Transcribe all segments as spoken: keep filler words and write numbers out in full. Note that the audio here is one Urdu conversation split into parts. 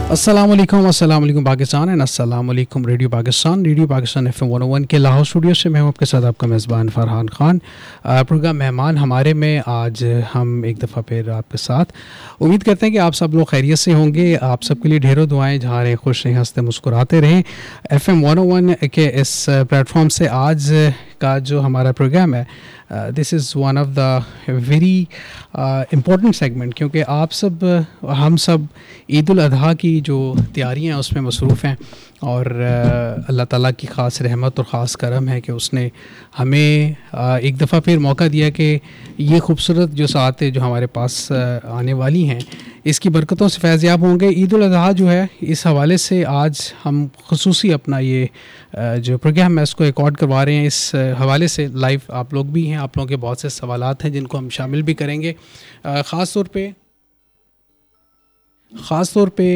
अस्सलाम वालेकुम अस्सलाम वालेकुम पाकिस्तान एंड अस्सलाम वालेकुम radio Pakistan radio Pakistan F M one ओ वन के लाहौर स्टूडियो से मैं हूं आपके साथ आपका मेज़बान फरहान ख़ान। प्रोग्राम मेहमान हमारे में आज हम एक दफ़ा फिर आपके साथ उम्मीद करते हैं कि आप सब लोग खैरियत से होंगे। आप सबके लिए ढेरों दुआएं, जहाँ रहें खुश रहें, हंसते मुस्कुराते रहें। एफ एम वन ओ वन के इस प्लेटफॉर्म से आज का जो हमारा प्रोग्राम है, this is one of the very important segment, क्योंकि आप सब uh, हम सब ईद उल अज़हा की जो तैयारियां हैं उसमें मसरूफ़ हैं और uh, अल्लाह ताला की ख़ास रहमत और ख़ास करम है कि उसने हमें uh, एक दफ़ा फिर मौका दिया कि ये खूबसूरत जो सातें जो हमारे पास uh, आने वाली हैं, इसकी बरकतों से फैज़याब होंगे। ईद उल अज़हा जो है, इस हवाले से आज हम ख़ुसूसी अपना ये जो प्रोग्राम है इसको रिकॉर्ड करवा रहे हैं। इस हवाले से लाइव आप लोग भी हैं, आप लोगों के बहुत से सवालात हैं जिनको हम शामिल भी करेंगे। ख़ास तौर पे ख़ास तौर पे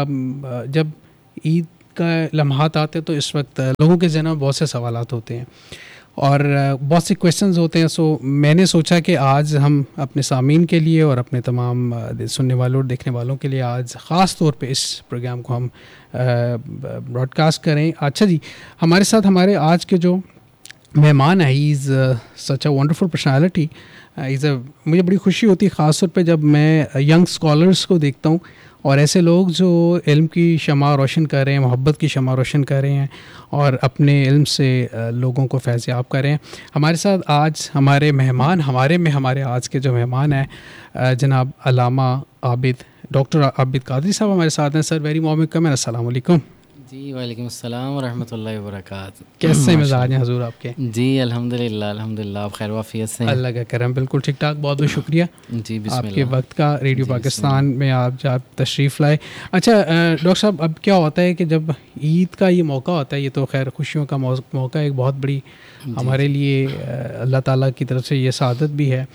जब ईद का लम्हात आते हैं तो इस वक्त लोगों के ज़हन में बहुत से सवालात होते हैं और बहुत से क्वेश्चंस होते हैं। सो मैंने सोचा कि आज हम अपने सामीन के लिए और अपने तमाम सुनने वालों और देखने वालों के लिए आज ख़ास तौर पे इस प्रोग्राम को हम ब्रॉडकास्ट करें। अच्छा जी, हमारे साथ हमारे आज के जो मेहमान है, he is such a wonderful personality. Is a मुझे बड़ी खुशी होती है ख़ास तौर पे जब मैं यंग स्कॉलर्स को देखता हूँ और ऐसे लोग जो इल्म की शमा रोशन कर रहे हैं, मोहब्बत की शमा रोशन कर रहे हैं और अपने इल्म से लोगों को फैज़याब कर रहे हैं। हमारे साथ आज हमारे मेहमान हमारे में हमारे आज के जो मेहमान हैं जनाब अल्लामा आबिद डॉक्टर आबिद कादरी साहब हमारे साथ हैं। Sir very warm welcome. अस्सलाम वालेकुम। जी वालेकुम अस्सलाम व रहमतुल्लाहि व बरकातहू। कैसे मिजाज हैं हजूर आपके? जी अल्हम्दुलिल्लाह अल्हम्दुलिल्लाह, आप खैर वाफियत से हैं? अल्लाह का करम, बिल्कुल ठीक ठाक। बहुत बहुत शुक्रिया जी बिस्मिल्लाह आपके वक्त का, रेडियो पाकिस्तान में आप जब तशरीफ़ लाए। अच्छा डॉक्टर साहब, अब क्या होता है कि जब ईद का ये मौका होता है, ये तो खैर खुशियों का मौका, एक बहुत बड़ी हमारे लिए अल्लाह ताला की तरफ से ये सआदत भी है।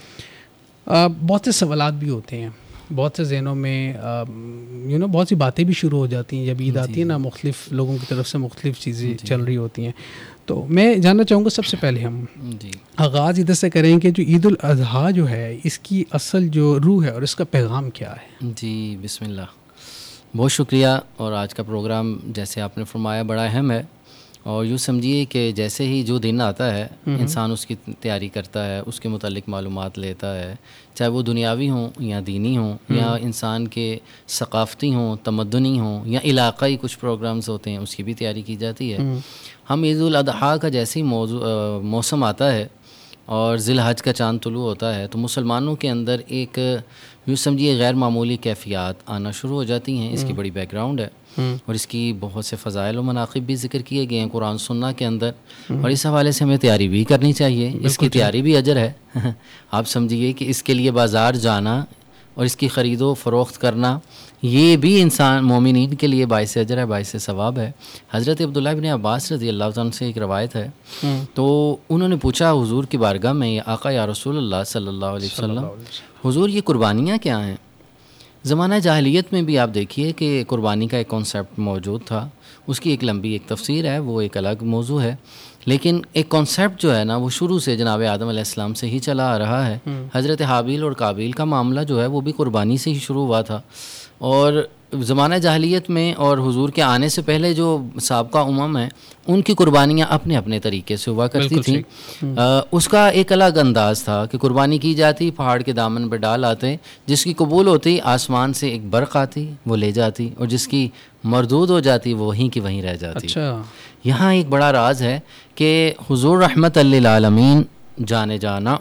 बहुत से सवालात भी होते हैं बहुत से ज़हनों में, यू नो बहुत सी बातें भी शुरू हो जाती हैं जब ईद आती है ना, मुख्तलिफ़ लोगों की तरफ से मुख्तलिफ़ चीज़ें चल रही होती हैं। तो मैं जानना चाहूँगा सबसे पहले हम जी आगाज़ इधर से करें कि जो ईद उल अज़हा जो है, इसकी असल जो रूह है और इसका पैगाम क्या है? जी बिस्मिल्लाह, बहुत शुक्रिया। और आज का प्रोग्राम जैसे आपने फरमाया बड़ा अहम है और यूँ समझिए कि जैसे ही जो दिन आता है इंसान उसकी तैयारी करता है, उसके मुतालिक मालूमात लेता है, चाहे वो दुनियावी हों या दीनी हों या इंसान के सकाफ़ती हों, तमद्दुनी हों या इलाक़ाई कुछ प्रोग्राम्स होते हैं, उसकी भी तैयारी की जाती है। हम ईद उल अज़हा का जैसे ही मौजू मौसम आता है और ज़िल हज का चाँद तुलू होता है तो मुसलमानों के अंदर एक यूँ समझिए गैर मामूली कैफ़ियत आना शुरू हो जाती हैं। इसकी बड़ी बैकग्राउंड है और इसकी बहुत से फ़ज़ाइल और मनाक़िब भी ज़िक्र किए गए हैं कुरान सुन्ना के अंदर, और इस हवाले से हमें तैयारी भी करनी चाहिए। इसकी तैयारी भी अजर है। आप समझिए कि इसके लिए बाज़ार जाना और इसकी ख़रीदो फ़रोख्त करना, ये भी इंसान मोमिनीन के लिए बाइस अजर है, बाइस सवाब है। हज़रत अब्दुल्लाह इब्न अब्बास रज़ी अल्लाह तआला से एक रवायत है, तो उन्होंने पूछा हुज़ूर की बारगाह में, आका या रसूलुल्लाह सल्लल्लाहु अलैहि वसल्लम, हुज़ूर ये कुर्बानियाँ क्या हैं? ज़माना जाहिलियत में भी आप देखिए कि कुर्बानी का एक कॉन्सेप्ट मौजूद था, उसकी एक लंबी एक तफसीर है, वो एक अलग मौजू है, लेकिन एक कॉन्सेप्ट जो है ना वो शुरू से जनाब आदम अलैहिस्सलाम से ही चला आ रहा है। हज़रत हाबिल और काबिल का मामला जो है वो भी कुर्बानी से ही शुरू हुआ था। और ज़माना जाहिलियत में और हुजूर के आने से पहले जो साबका उमम है उनकी कुर्बानियाँ अपने अपने तरीके से हुआ करती थी। आ, उसका एक अलग अंदाज़ था कि कुर्बानी की जाती, पहाड़ के दामन पर डाल आते, जिसकी कबूल होती आसमान से एक बर्क़ आती वो ले जाती, और जिसकी मरदूद हो जाती वो वहीं की वहीं रह जाती। अच्छा, यहाँ एक बड़ा राज है कि हुजूर रहमतल लिल आलमीन जाने जाना,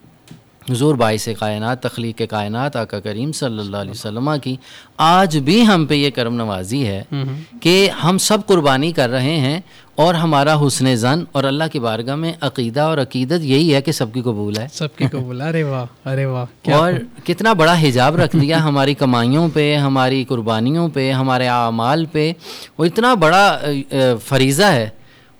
हुजूर बाइस कायनात, तख्लीक कायनात आका करीम सल्लल्लाहु अलैहि वसल्लम की आज भी हम पे ये करम नवाजी है कि हम सब कुर्बानी कर रहे हैं और हमारा हुस्न ज़न और अल्लाह की बारगाह में अकीदा और अकीदत यही है कि सबकी कबूल है, सबकी कबूल। अरे वाह, अरे वाह, क्या और कितना बड़ा हिजाब रख दिया हमारी कमाइयों पे, हमारी कुर्बानियों पे, हमारे आमाल पे। वो इतना बड़ा फरीज़ा है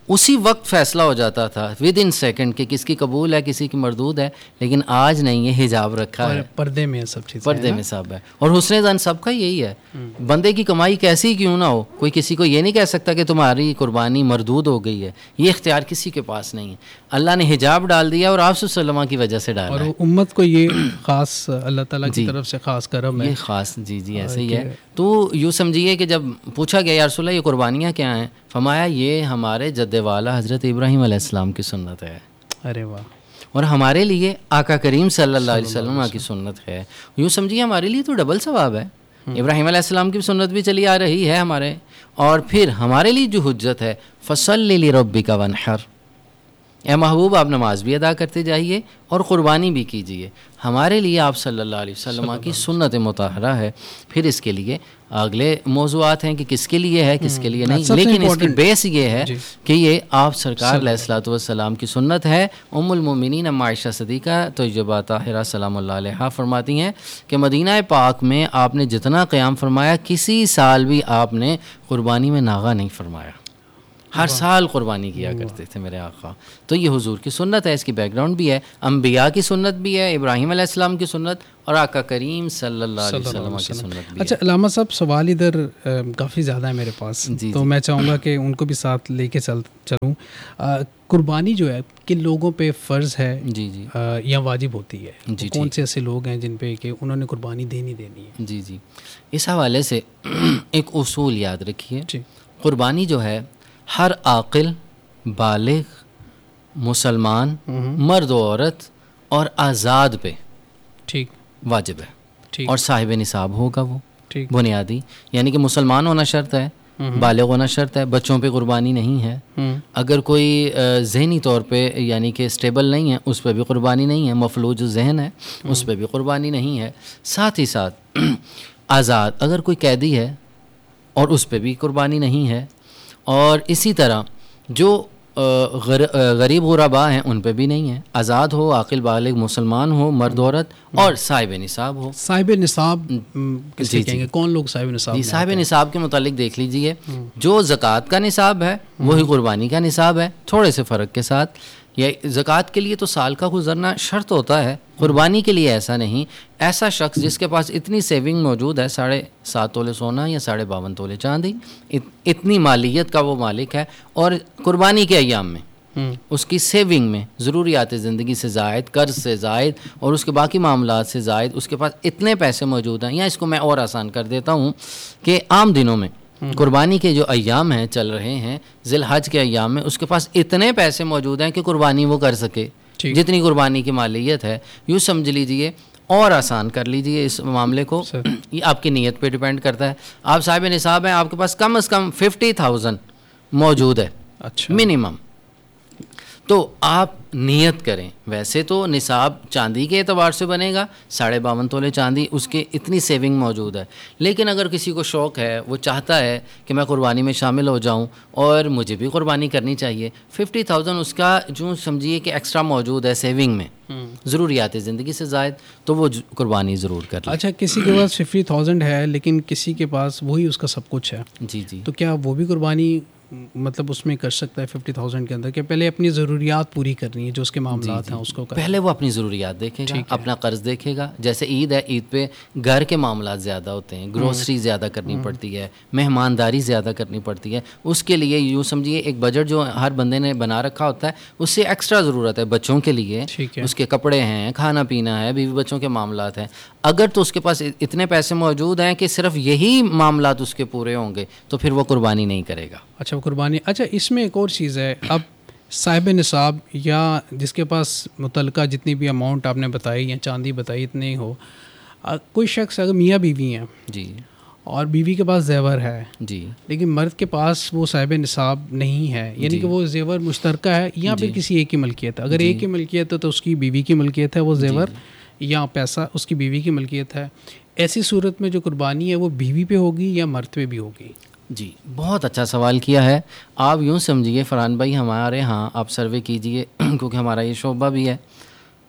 اسی وقت فیصلہ ہو جاتا تھا ود ان سیکنڈ کہ کس کی قبول ہے کسی کی مردود ہے. لیکن آج نہیں ہے, حجاب رکھا ہے, پردے میں سب چیزیں, پردے میں سب ہے. اور حسن ظن سب کا یہی ہے, بندے کی کمائی کیسی کیوں نہ ہو, کوئی کسی کو یہ نہیں کہہ سکتا کہ تمہاری قربانی مردود ہو گئی ہے. یہ اختیار کسی کے پاس نہیں ہے. اللہ نے حجاب ڈال دیا اور آپ صلی اللہ علیہ وسلم کی وجہ سے ڈالا اور ہے. امت کو یہ خاص اللہ تعالیٰ کی طرف سے خاص کرم ہے, یہ خاص, جی جی ایسے ہی ہے. تو یوں سمجھیے کہ جب پوچھا گیا یا رسول اللہ یہ قربانیاں کیا ہیں, فرمایا یہ ہمارے جد والا حضرت ابراہیم علیہ السلام کی سنت ہے. ارے واہ. اور ہمارے لیے آقا کریم صلی اللہ علیہ وسلم کی سنت ہے. یوں سمجھیے ہمارے لیے تو ڈبل ثواب ہے. ابراہیم علیہ السلام کی سنت بھی چلی آ رہی ہے ہمارے, اور پھر ہمارے لیے جو حجت ہے فصلی لربک وانحر, اے محبوب آپ نماز بھی ادا کرتے جائیے اور قربانی بھی کیجیے. ہمارے لیے آپ صلی اللہ علیہ وسلم کی سنت مطہرہ ہے. پھر اس کے لیے اگلے موضوعات ہیں کہ کس کے لیے ہے کس کے لیے نہیں, لیکن اس کی بیس یہ ہے کہ یہ آپ سرکار علیہ الصلوۃ والسلام کی سنت ہے. ام المومنین ام عائشہ صدیقہ طیبہ طاہرہ سلام اللہ علیہا فرماتی ہیں کہ مدینہ پاک میں آپ نے جتنا قیام فرمایا کسی سال بھی آپ نے قربانی میں ناغہ نہیں فرمایا, ہر سال قربانی کیا کرتے تھے میرے آقا. تو یہ حضور کی سنت ہے, اس کی بیک گراؤنڈ بھی ہے, انبیاء کی سنت بھی ہے, ابراہیم علیہ السلام کی سنت اور آقا کریم صلی اللہ علیہ وسلم کی سنت بھی ہے. اچھا علامہ صاحب, سوال ادھر کافی زیادہ ہے میرے پاس, تو میں چاہوں گا کہ ان کو بھی ساتھ لے کے چل چلوں. قربانی جو ہے کن لوگوں پہ فرض ہے جی جی یا واجب ہوتی ہے, جی کون سے ایسے لوگ ہیں جن پہ کہ انہوں نے قربانی دینی دینی ہے؟ جی جی اس حوالے سے ایک اصول یاد رکھیے. جی. قربانی جو ہے ہر عاقل, بالغ, مسلمان, مرد و عورت اور آزاد پہ ٹھیک واجب ہے, ٹھیک, اور صاحب نصاب ہوگا وہ ٹھیک, بنیادی, یعنی کہ مسلمان ہونا شرط ہے, بالغ ہونا شرط ہے, بچوں پہ قربانی نہیں ہے. اگر کوئی ذہنی طور پہ یعنی کہ اسٹیبل نہیں ہے اس پہ بھی قربانی نہیں ہے, مفلوج ذہن ہے اس پہ بھی قربانی نہیں ہے. ساتھ ہی ساتھ آزاد, اگر کوئی قیدی ہے اور اس پہ بھی قربانی نہیں ہے, اور اسی طرح جو غریب غربا ہیں ان پہ بھی نہیں ہے. آزاد ہو, عاقل بالغ مسلمان ہو, مرد عورت, اور صاحب نصاب ہو. صاحب نصاب کسے کہیں گے, کون لوگ صاحب نصاب؟ جی صاحب نصاب کے متعلق دیکھ لیجئے, جو زکوٰۃ کا نصاب ہے وہی قربانی کا نصاب ہے, تھوڑے سے فرق کے ساتھ. یہ زکوٰۃ کے لیے تو سال کا گزرنا شرط ہوتا ہے, قربانی کے لیے ایسا نہیں. ایسا شخص جس کے پاس اتنی سیونگ موجود ہے, ساڑھے سات تولے سونا یا ساڑھے باون تولے چاندی, اتنی مالیت کا وہ مالک ہے, اور قربانی کے ایام میں اس کی سیونگ میں ضروریات زندگی سے زائد, قرض سے زائد اور اس کے باقی معاملات سے زائد اس کے پاس اتنے پیسے موجود ہیں. یا اس کو میں اور آسان کر دیتا ہوں کہ عام دنوں میں قربانی کے جو ایام ہیں چل رہے ہیں, ذی الحج کے ایام میں اس کے پاس اتنے پیسے موجود ہیں کہ قربانی وہ کر سکے جتنی قربانی کی مالیت ہے. یوں سمجھ لیجئے, اور آسان کر لیجئے اس معاملے کو, یہ آپ کی نیت پہ ڈیپینڈ کرتا ہے. آپ صاحب نصاب ہیں, آپ کے پاس کم از کم ففٹی تھاؤزینڈ موجود ہے منیمم, تو آپ نیت کریں. ویسے تو نصاب چاندی کے اعتبار سے بنے گا, ساڑھے باون تولے چاندی, اس کے اتنی سیونگ موجود ہے. لیکن اگر کسی کو شوق ہے, وہ چاہتا ہے کہ میں قربانی میں شامل ہو جاؤں اور مجھے بھی قربانی کرنی چاہیے, ففٹی تھاؤزینڈ اس کا جو سمجھیے کہ ایکسٹرا موجود ہے سیونگ میں, ضروریات زندگی سے زائد, تو وہ قربانی ضرور کر لیں. اچھا, کسی کے پاس ففٹی تھاؤزینڈ ہے لیکن کسی کے پاس وہی اس کا سب کچھ ہے, جی جی, تو کیا وہ بھی قربانی مطلب اس میں کر سکتا ہے ففٹی تھاؤزینڈ کے اندر, کہ پہلے اپنی ضروریات پوری کرنی ہے جو اس کے معاملات ہیں اس کو کرنا. پہلے وہ اپنی ضروریات دیکھے گا, اپنا قرض دیکھے گا. جیسے عید ہے, عید پہ گھر کے معاملات زیادہ ہوتے ہیں, گروسری زیادہ کرنی پڑتی ہے, مہمانداری زیادہ کرنی پڑتی ہے. اس کے لیے یوں سمجھیے ایک بجٹ جو ہر بندے نے بنا رکھا ہوتا ہے, اس سے ایکسٹرا ضرورت ہے بچوں کے لیے, اس کے کپڑے ہیں, کھانا پینا ہے, بیوی بچوں کے معاملات ہیں. اگر تو اس کے پاس اتنے پیسے موجود ہیں کہ صرف یہی معاملات اس کے پورے ہوں گے, تو پھر وہ قربانی نہیں کرے گا. اچھا, وہ قربانی. اچھا, اس میں ایک اور چیز ہے, اب صاحب نصاب یا جس کے پاس متعلقہ جتنی بھی اماؤنٹ آپ نے بتائی یا چاندی بتائی اتنے ہو, کوئی شخص اگر میاں بیوی ہیں جی, اور بیوی کے پاس زیور ہے جی, لیکن مرد کے پاس وہ صاحب نصاب نہیں ہے, یعنی کہ وہ زیور مشترکہ ہے یا پھر کسی ایک کی ملکیت ہے. اگر ایک کی ملکیت ہے تو اس کی بیوی کی ملکیت ہے وہ زیور, یا پیسہ اس کی بیوی کی ملکیت ہے. ایسی صورت میں جو قربانی ہے وہ بیوی پہ ہوگی یا مرد پہ بھی ہوگی؟ جی, بہت اچھا سوال کیا ہے. آپ یوں سمجھیے فرحان بھائی, ہمارے ہاں آپ سروے کیجئے کیونکہ ہمارا یہ شعبہ بھی ہے,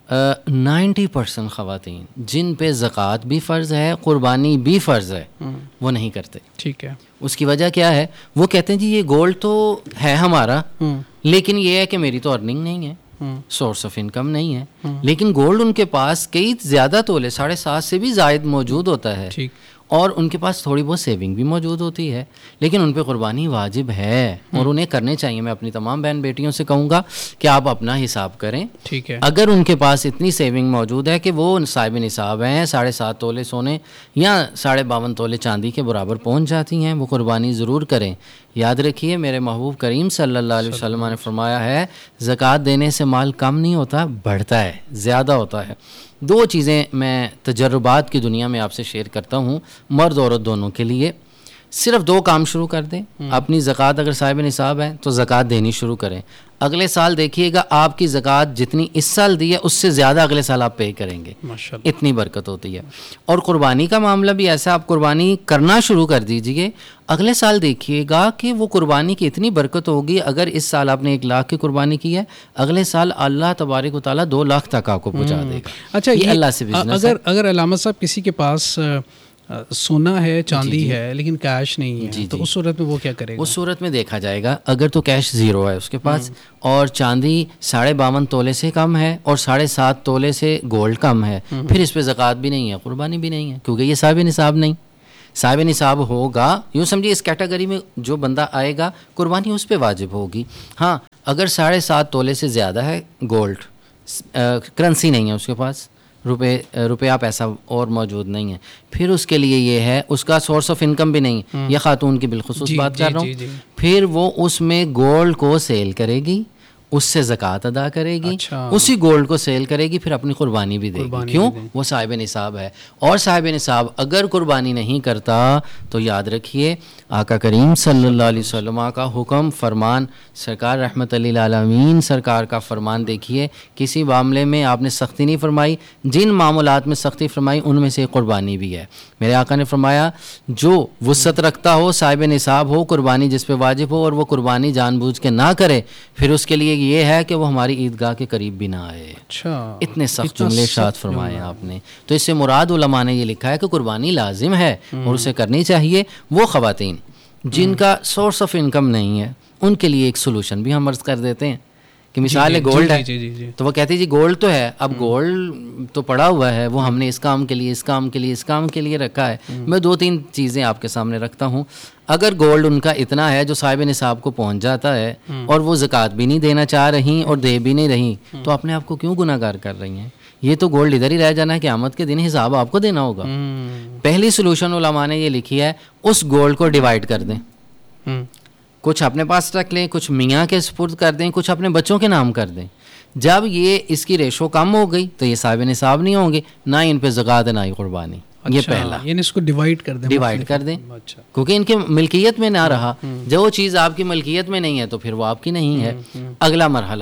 نائنٹی پرسینٹ خواتین جن پہ زکوٰۃ بھی فرض ہے قربانی بھی فرض ہے وہ نہیں کرتے. ٹھیک ہے. اس کی وجہ کیا ہے؟ وہ کہتے ہیں جی یہ گولڈ تو ہے ہمارا لیکن یہ ہے کہ میری تو ارننگ نہیں ہے, سورس آف انکم نہیں ہے. لیکن گولڈ ان کے پاس کئی زیادہ تولے ساڑھے سات سے بھی زائد موجود ہوتا ہے اور ان کے پاس تھوڑی بہت سیونگ بھی موجود ہوتی ہے, لیکن ان پہ قربانی واجب ہے اور انہیں کرنے چاہیے. میں اپنی تمام بہن بیٹیوں سے کہوں گا کہ آپ اپنا حساب کریں. ٹھیک ہے. اگر ان کے پاس اتنی سیونگ موجود ہے کہ وہ صاحب نصاب ہیں, ساڑھے سات تولے سونے یا ساڑھے باون تولے چاندی کے برابر پہنچ جاتی ہیں, وہ قربانی ضرور کریں. یاد رکھیے میرے محبوب کریم صلی اللہ علیہ وسلم نے فرمایا ہے زکوٰۃ دینے سے مال کم نہیں ہوتا, بڑھتا ہے, زیادہ ہوتا ہے. دو چیزیں میں تجربات کی دنیا میں آپ سے شیئر کرتا ہوں, مرد عورت دونوں کے لیے. صرف دو کام شروع کر دیں. اپنی زکوٰۃ اگر صاحب نصاب ہے تو زکوٰۃ دینی شروع کریں. اگلے سال دیکھیے گا آپ کی زکوٰۃ جتنی اس سال دی ہے اس سے زیادہ اگلے سال آپ پے کریں گے. ماشاءاللہ اتنی برکت ہوتی ہے. اور قربانی کا معاملہ بھی ایسا, آپ قربانی کرنا شروع کر دیجئے, اگلے سال دیکھیے گا کہ وہ قربانی کی اتنی برکت ہوگی. اگر اس سال آپ نے ایک لاکھ کی قربانی کی ہے, اگلے سال اللہ تبارک و تعالیٰ دو لاکھ تک آپ کو پہنچا دے گا. اچھا, یہ اللہ سے بزنس ہے. اگر اگر علامہ صاحب کسی کے پاس سونا ہے, چاندی ہے, لیکن کیش نہیں ہے, تو اس صورت میں وہ کیا کرے گا؟ اس صورت میں دیکھا جائے گا اگر تو کیش زیرو ہے اس کے پاس اور چاندی ساڑھے باون تولے سے کم ہے اور ساڑھے سات تولے سے گولڈ کم ہے, پھر اس پہ زکوٰۃ بھی نہیں ہے, قربانی بھی نہیں ہے, کیونکہ یہ صاحب نصاب نہیں. صاحب نصاب ہوگا, یوں سمجھیے اس کیٹیگری میں جو بندہ آئے گا قربانی اس پہ واجب ہوگی. ہاں اگر ساڑھے سات تولے سے زیادہ ہے گولڈ, کرنسی نہیں ہے اس کے پاس, روپے روپیہ پیسہ اور موجود نہیں ہے, پھر اس کے لیے یہ ہے اس کا سورس آف انکم بھی نہیں, یہ خاتون کی بالخصوص بات کر رہا ہوں, پھر وہ اس میں گولڈ کو سیل کرے گی, اس سے زکوٰۃ ادا کرے گی, اسی گولڈ کو سیل کرے گی, پھر اپنی قربانی بھی دے گی. کیوں؟ وہ صاحب نصاب ہے. اور صاحب نصاب اگر قربانی نہیں کرتا تو یاد رکھیے آقا کریم صلی اللہ علیہ وسلم کا حکم فرمان, سرکار رحمت للعالمین سرکار کا فرمان دیکھیے, کسی معاملے میں آپ نے سختی نہیں فرمائی, جن معاملات میں سختی فرمائی ان میں سے قربانی بھی ہے. میرے آقا نے فرمایا جو وسعت رکھتا ہو, صاحب نصاب ہو, قربانی جس پہ واجب ہو اور وہ قربانی جان بوجھ کے نہ کرے, پھر اس کے لیے یہ ہے کہ وہ ہماری عیدگاہ کے قریب بھی نہ آئے. اچھا, اتنے سخت جملے ارشاد فرمائے آپ نے. تو اس سے مراد علماء نے یہ لکھا ہے کہ قربانی لازم ہے اور اسے کرنی چاہیے. وہ خواتین جن کا سورس آف انکم نہیں ہے ان کے لیے ایک سولوشن بھی ہم عرض کر دیتے ہیں کہ مثال ہے گولڈ ہے, تو وہ کہتے ہیں جی گولڈ تو ہے, اب گولڈ تو پڑا ہوا ہے, وہ ہم نے اس کام کے لیے اس کام کے لیے اس کام کے لیے رکھا ہے. میں دو تین چیزیں آپ کے سامنے رکھتا ہوں. اگر گولڈ ان کا اتنا ہے جو صاحب نصاب کو پہنچ جاتا ہے اور وہ زکوٰۃ بھی نہیں دینا چاہ رہی اور دے بھی نہیں رہی, تو اپنے آپ کو کیوں گناہ گار کر رہی ہیں؟ یہ تو گولڈ ادھر ہی رہ جانا ہے, قیامت کے دن حساب آپ کو دینا ہوگا. پہلی سولوشن علماء نے یہ لکھی ہے, اس گولڈ کو ڈیوائڈ کر دیں, کچھ اپنے پاس رکھ لیں, کچھ میاں کے سپرد کر دیں, کچھ اپنے بچوں کے نام کر دیں. جب یہ اس کی ریشو کم ہو گئی تو یہ صاحب نصاب نہیں ہوں گے, نہ ان پہ زکوٰۃ نہ ہی قربانی. یہ پہلا, یعنی اس کو ڈیوائڈ کر دیں, ڈیوائڈ کر دیں, کیونکہ ان کے ملکیت میں نہ رہا. جو چیز آپ کی ملکیت میں نہیں ہے تو پھر وہ آپ کی نہیں ہے. اگلا مرحلہ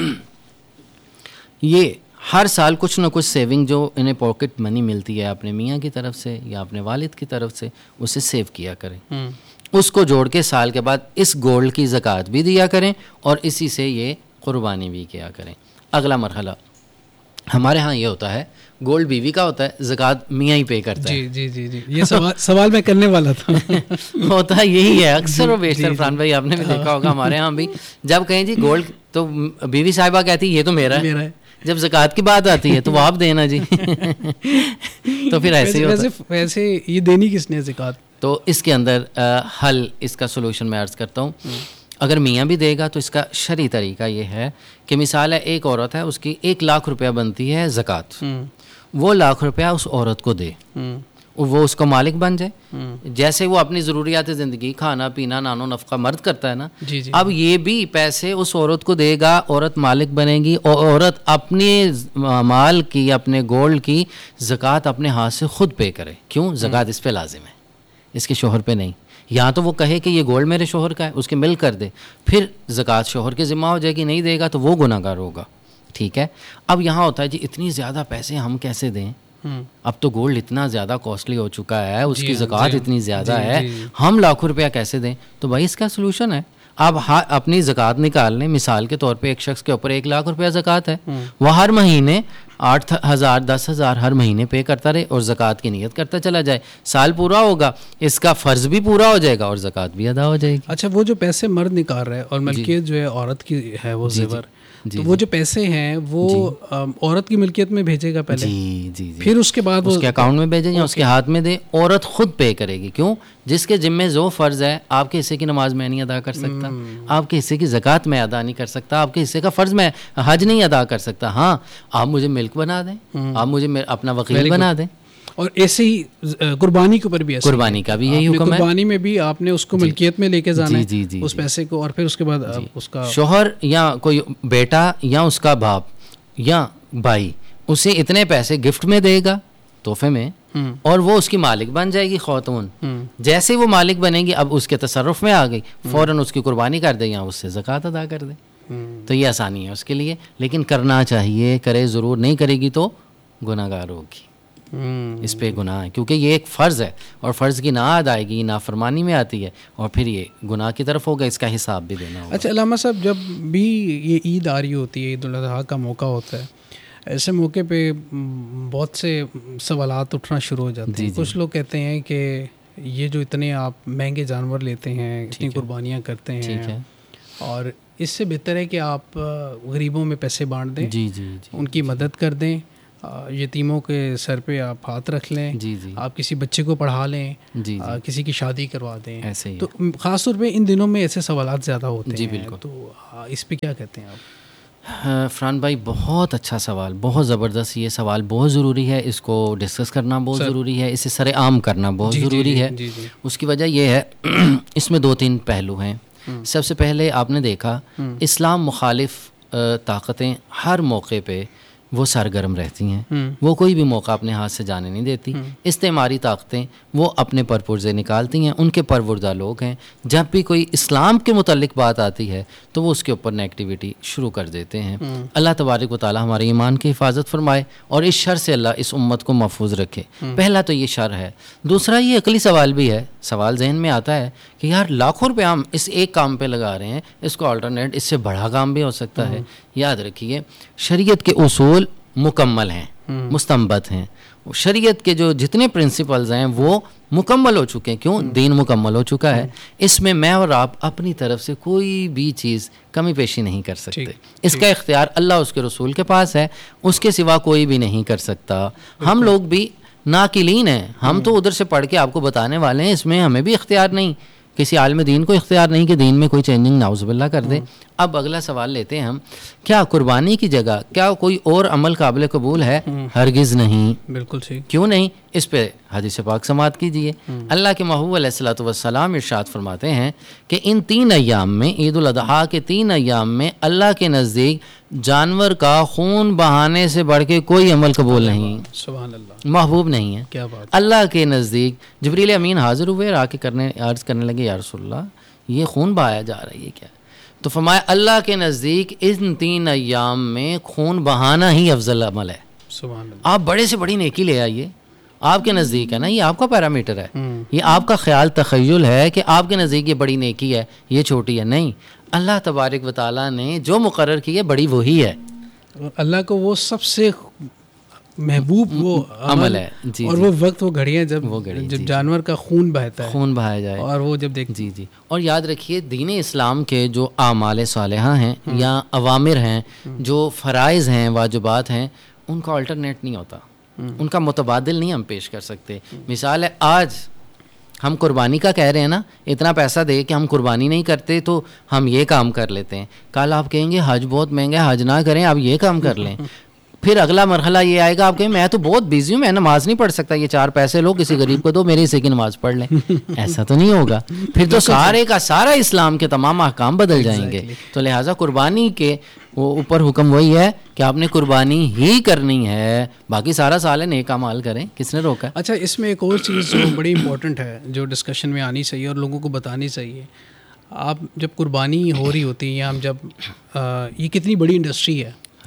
یہ ہر سال کچھ نہ کچھ سیونگ جو انہیں پاکٹ منی ملتی ہے اپنے میاں کی طرف سے یا اپنے والد کی طرف سے, اسے سیو کیا کریں. اس کو جوڑ کے سال کے بعد اس گولڈ کی زکوٰۃ بھی دیا کریں اور اسی سے یہ قربانی بھی کیا کریں. اگلا مرحلہ ہمارے ہاں یہ ہوتا ہے, گولڈ بیوی کا ہوتا ہے, زکوٰۃ میاں ہی پے کرتا ہے. جی جی جی یہ سوال سوال میں کرنے والا تھا. ہوتا ہے یہی ہے اکثر و بیشتر. فرحان بھائی آپ نے بھی دیکھا ہوگا ہمارے ہاں بھی, جب کہیں جی گولڈ تو بیوی صاحبہ کہتی یہ تو میرا ہے, جب زکوٰۃ کی بات آتی ہے تو وہ آپ دینا جی. تو پھر ایسے ہی ہوتا ہے. ویسے یہ دینی کس نے زکوٰۃ؟ تو اس کے اندر حل, اس کا سولوشن میں عرض کرتا ہوں. اگر میاں بھی دے گا تو اس کا شرعی طریقہ یہ ہے کہ مثال ہے ایک عورت ہے, اس کی ایک لاکھ روپیہ بنتی ہے زکوٰۃ, وہ لاکھ روپیہ اس عورت کو دے, وہ اس کو مالک بن جائے. جیسے وہ اپنی ضروریات زندگی کھانا پینا نانو نفقہ مرد کرتا ہے نا, اب یہ بھی پیسے اس عورت کو دے گا, عورت مالک بنے گی اور عورت اپنے مال کی, اپنے گولڈ کی زکوٰۃ اپنے ہاتھ سے خود پے کرے. کیوں؟ زکوٰۃ اس پہ لازم ہے, اس کے شوہر پہ نہیں. یا تو وہ کہے کہ یہ گولڈ میرے شوہر کا ہے, اس کے مل کر دے, پھر زکوٰۃ شوہر کے ذمہ ہو جائے گی. نہیں دے گا تو وہ گناہ گار ہوگا. ٹھیک ہے. اب یہاں ہوتا ہے جی اتنی زیادہ پیسے ہم کیسے دیں, اب تو گولڈ اتنا زیادہ کاسٹلی ہو چکا ہے, اس کی زکوٰۃ اتنی زیادہ ہے, ہم لاکھوں روپیہ کیسے دیں؟ تو بھائی اس کا سولوشن ہے, آپ اپنی زکوٰۃ نکال لیں. مثال کے طور پہ ایک شخص کے اوپر ایک لاکھ روپیہ زکوٰۃ ہے, وہ ہر مہینے آٹھ ہزار دس ہزار ہر مہینے پے کرتا رہے اور زکوٰۃ کی نیت کرتا چلا جائے. سال پورا ہوگا, اس کا فرض بھی پورا ہو جائے گا اور زکوٰۃ بھی ادا ہو جائے گی. اچھا, وہ جو پیسے مرد نکال رہے ہیں اور ملکیت جو ہے عورت کی ہے وہ زیور, تو وہ جو پیسے ہیں وہ عورت کی ملکیت میں بھیجے گا پہلے, جی جی پھر اس کے بعد اس کے اکاؤنٹ میں بھیجیں یا اس کے ہاتھ میں دے. عورت خود پے کرے گی. کیوں؟ جس کے ذمے جو فرض ہے, آپ کے حصے کی نماز میں نہیں ادا کر سکتا, آپ کے حصے کی زکوٰۃ میں ادا نہیں کر سکتا, آپ کے حصے کا فرض میں حج نہیں ادا کر سکتا. ہاں, آپ مجھے ملک بنا دیں, آپ مجھے اپنا وکیل بنا دیں. اور ایسے ہی قربانی کے اوپر بھی ایسے قربانی کا بھی یہی حکم ہے. قربانی میں بھی آپ نے اس کو ملکیت میں لے کے جانا ہے جی جی اس پیسے کو, اور پھر اس کے بعد اس کا شوہر یا کوئی بیٹا یا اس کا باپ یا بھائی اسے اتنے پیسے گفٹ میں دے گا, تحفے میں, اور وہ اس کی مالک بن جائے گی خاتون. جیسے وہ مالک بنے گی, اب اس کے تصرف میں آ گئی, فوراً اس کی قربانی کر دے یا اس سے زکوٰۃ ادا کر دے. تو یہ آسانی ہے اس کے لیے, لیکن کرنا چاہیے, کرے ضرور. نہیں کرے گی تو گناہ گار ہوگی, اس پہ گناہ ہے, کیونکہ یہ ایک فرض ہے اور فرض کی نا ادائیگی نافرمانی میں آتی ہے اور پھر یہ گناہ کی طرف ہوگا, اس کا حساب بھی دینا ہوگا. اچھا علامہ صاحب, جب بھی یہ عید آ رہی ہوتی ہے, عید الاضحیٰ کا موقع ہوتا ہے, ایسے موقع پہ بہت سے سوالات اٹھنا شروع ہو جاتے ہیں. کچھ لوگ کہتے ہیں کہ یہ جو اتنے آپ مہنگے جانور لیتے ہیں, اتنی قربانیاں کرتے ہیں, اور اس سے بہتر ہے کہ آپ غریبوں میں پیسے بانٹ دیں, جی جی ان کی مدد کر دیں, یتیموں کے سر پہ آپ ہاتھ رکھ لیں, جی جی آپ کسی بچے کو پڑھا لیں, جی کسی کی شادی کروا دیں. ایسے ہی تو خاص طور پہ ان دنوں میں ایسے سوالات زیادہ ہوتے جی ہیں. بالکل. تو اس پہ کیا کہتے ہیں آپ؟ فرحان بھائی, بہت اچھا سوال, بہت زبردست. یہ سوال بہت ضروری ہے, اس کو ڈسکس کرنا بہت ضروری ہے, اسے سر عام کرنا بہت ضروری ہے. اس کی وجہ یہ ہے, اس میں دو تین پہلو ہیں. سب سے پہلے آپ نے دیکھا اسلام مخالف طاقتیں ہر موقع پہ وہ سرگرم رہتی ہیں, وہ کوئی بھی موقع اپنے ہاتھ سے جانے نہیں دیتی. استعماری طاقتیں وہ اپنے پرپرزے نکالتی ہیں, ان کے پروردہ لوگ ہیں. جب بھی کوئی اسلام کے متعلق بات آتی ہے تو وہ اس کے اوپر نیگیٹیوٹی شروع کر دیتے ہیں. اللہ تبارک و تعالی ہمارے ایمان کی حفاظت فرمائے اور اس شر سے اللہ اس امت کو محفوظ رکھے. پہلا تو یہ شر ہے. دوسرا یہ عقلی سوال بھی ہے, سوال ذہن میں آتا ہے کہ یار لاکھوں روپے ہم اس ایک کام پہ لگا رہے ہیں, اس کو آلٹرنیٹ اس سے بڑا کام بھی ہو سکتا ہے. یاد رکھیے, شریعت کے اصول مکمل ہیں, مستنبت ہیں. شریعت کے جو جتنے پرنسپلز ہیں وہ مکمل ہو چکے ہیں. کیوں؟ دین مکمل ہو چکا ہے. اس میں میں اور آپ اپنی طرف سے کوئی بھی چیز کمی پیشی نہیں کر سکتے. اس کا اختیار اللہ اس کے رسول کے پاس ہے, اس کے سوا کوئی بھی نہیں کر سکتا. ہم لوگ بھی ناقلین ہیں, ہم تو ادھر سے پڑھ کے آپ کو بتانے والے ہیں, اس میں ہمیں بھی اختیار نہیں, کسی عالم دین کو اختیار نہیں کہ دین میں کوئی چینجنگ نعوذ باللہ کر دے. اب اگلا سوال لیتے ہیں ہم, کیا قربانی کی جگہ کیا کوئی اور عمل قابل قبول ہے؟ ہرگز نہیں. بالکل صحیح. کیوں نہیں؟ اس پہ حدیث پاک سماعت کیجیے. اللہ کے محبوب علیہ الصلوۃ والسلام ارشاد فرماتے ہیں کہ ان تین ایام میں, عید الاضحیٰ کے تین ایام میں, اللہ کے نزدیک جانور کا خون بہانے سے بڑھ کے کوئی عمل قبول نہیں. سبحان اللہ. محبوب نہیں ہے. کیا بات. اللہ کے نزدیک جبریل امین حاضر ہوئے اور آ کے کرنے عرض کرنے لگے, یا رسول اللہ یہ خون بہایا جا رہا ہے, یہ کیا؟ تو فرمایا اللہ کے نزدیک ان تین ایام میں خون بہانا ہی افضل عمل ہے. سبحان اللہ. آپ بڑے سے بڑی نیکی لے آئیے, آپ کے نزدیک ہے نا, یہ آپ کا پیرامیٹر ہے, یہ آپ کا خیال تخیل ہے کہ آپ کے نزدیک یہ بڑی نیکی ہے, یہ چھوٹی ہے. نہیں, اللہ تبارک و تعالیٰ نے جو مقرر کی ہے بڑی وہی ہے. اللہ کو وہ سب سے محبوب وہ عمل ہے. جی, اور وہ وقت, وہ گھڑیاں جب وہ گھڑی جب جانور کا خون بہتا ہے, خون بہایا جائے, اور وہ جب دیکھ. جی جی. اور یاد رکھیے دین اسلام کے جو اعمال صالحہ ہیں یا اوامر ہیں, جو فرائض ہیں, واجبات ہیں, ان کا آلٹرنیٹ نہیں ہوتا, ان کا متبادل نہیں ہم پیش کر سکتے. مثال ہے, آج ہم قربانی کا کہہ رہے ہیں نا, اتنا پیسہ دے کہ ہم قربانی نہیں کرتے تو ہم یہ کام کر لیتے ہیں. کل آپ کہیں گے حج بہت مہنگا ہے, حج نہ کریں, آپ یہ کام کر لیں. پھر اگلا مرحلہ یہ آئے گا, آپ کہیں میں تو بہت بیزی ہوں, میں نماز نہیں پڑھ سکتا, یہ چار پیسے لو کسی غریب کو دو, میرے حصے کی نماز پڑھ لیں. ایسا تو نہیں ہوگا, پھر تو سارے کا سارا اسلام کے تمام احکام بدل جائیں گے. تو لہٰذا قربانی کے وہ اوپر حکم وہی ہے کہ آپ نے قربانی ہی کرنی ہے, باقی سارا سال نیک اعمال کریں, کس نے روکا؟ اچھا, اس میں ایک اور چیز جو بڑی امپورٹنٹ ہے, جو ڈسکشن میں آنی چاہیے اور لوگوں کو بتانی چاہیے. آپ جب قربانی ہو رہی ہوتی ہے, یا ہم جب, یہ کتنی بڑی انڈسٹری ہے,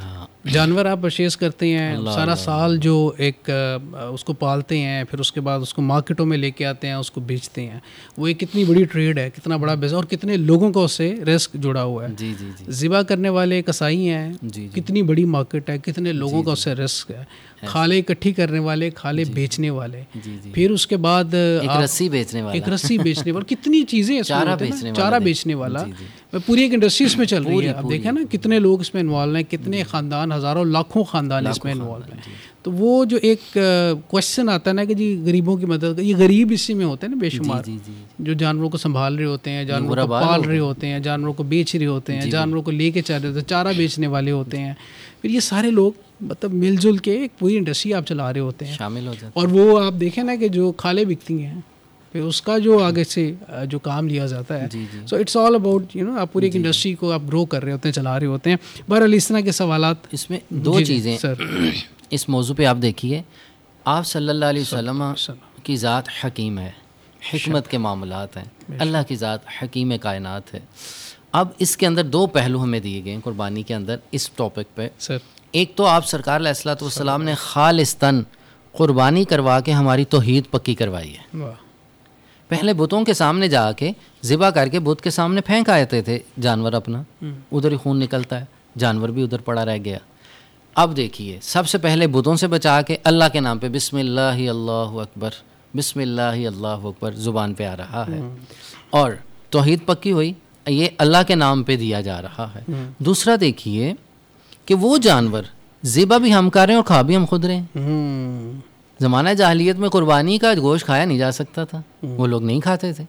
جانور آپ پرچیز کرتے ہیں سارا سال جو ایک اس کو پالتے ہیں, پھر اس کے بعد اس کو مارکیٹوں میں لے کے آتے ہیں, اس کو بیچتے ہیں, وہ ایک کتنی بڑی ٹریڈ ہے, کتنا بڑا بزنس, اور کتنے لوگوں کا اس سے رسک جڑا ہوا ہے. جی جی جی ذبح کرنے والے کسائی ہیں, جی کتنی بڑی مارکیٹ ہے, کتنے لوگوں کا اس سے رسک ہے. کھالے اکٹھی کرنے والے, کھالے بیچنے والے, پھر اس کے بعد ایک رسی بیچنے والا, ایک رسی بیچنے والا, کتنی چیزیں, چارہ بیچنے والا, پوری ایک انڈسٹری اس میں چل رہی ہے. اب دیکھیں نا کتنے لوگ اس میں انوالو ہیں, کتنے خاندان, ہزاروں لاکھوں خاندان اس میں انوالو ہیں. تو وہ جو ایک کوشچن آتا ہے نا کہ جی غریبوں کی مدد, یہ غریب اسی میں ہوتے ہیں نا بے شمار, جو جانوروں کو سنبھال رہے ہوتے ہیں, جانوروں کو پال رہے ہوتے ہیں, جانوروں کو بیچ رہے ہوتے ہیں, جانوروں کو لے کے چل رہے ہوتے ہیں, چارہ بیچنے والے ہوتے ہیں. پھر یہ سارے لوگ مطلب مل جل کے ایک پوری انڈسٹری آپ چلا رہے ہوتے ہیں, شامل ہو جاتے ہیں. اور وہ آپ دیکھیں نا کہ جو کھالے بکتی ہیں, پھر اس کا جو آگے سے جو کام لیا جاتا ہے, so it's all about you know, آپ پوری ایک انڈسٹری کو آپ گرو کر رہے ہوتے ہیں, چلا رہے ہوتے ہیں. بہرحال اس طرح کے سوالات. اس میں دو چیزیں اس موضوع پہ آپ دیکھیے, آپ صلی اللہ علیہ وسلم کی ذات حکیم ہے, حکمت کے معاملات ہیں, اللہ کی ذات حکیم کائنات ہے. اب اس کے اندر دو پہلو ہمیں دیے گئے ہیں قربانی کے اندر اس ٹاپک پہ. ایک تو آپ سرکار علیہ الصلوۃ والسلام نے خالصتاً قربانی کروا کے ہماری توحید پکی کروائی ہے. پہلے بتوں کے سامنے جا کے ذبح کر کے بت کے سامنے پھینک آتے تھے جانور اپنا, ادھر ہی خون نکلتا ہے, جانور بھی ادھر پڑا رہ گیا. اب دیکھیے سب سے پہلے بتوں سے بچا کے اللہ کے نام پہ بسم اللہ اللہ اکبر, بسم اللہ اللہ اکبر زبان پہ آ رہا ہے, اور توحید پکی ہوئی, یہ اللہ کے نام پہ دیا جا رہا ہے. دوسرا دیکھیے کہ وہ جانور ذبح بھی ہم کر رہے ہیں اور کھا بھی ہم خود رہے ہیں. زمانہ جاہلیت میں قربانی کا گوشت کھایا نہیں جا سکتا تھا, وہ لوگ نہیں کھاتے تھے,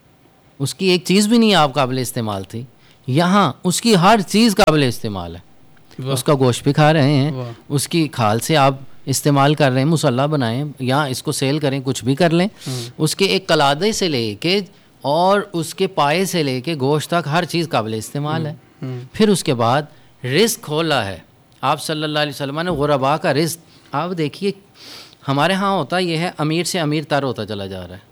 اس کی ایک چیز بھی نہیں آپ قابل استعمال تھی. یہاں اس کی ہر چیز قابل استعمال ہے, اس کا گوشت بھی کھا رہے ہیں, اس کی کھال سے آپ استعمال کر رہے ہیں, مصلی بنائیں یا اس کو سیل کریں, کچھ بھی کر لیں. اس کے ایک قلادے سے لے کے اور اس کے پائے سے لے کے گوشت تک ہر چیز قابل استعمال ہے. پھر اس کے بعد رزق کھولا ہے آپ صلی اللہ علیہ وسلم نے, غربا کا رزق. آپ دیکھیے ہمارے ہاں ہوتا یہ ہے, امیر سے امیر تر ہوتا چلا جا رہا ہے.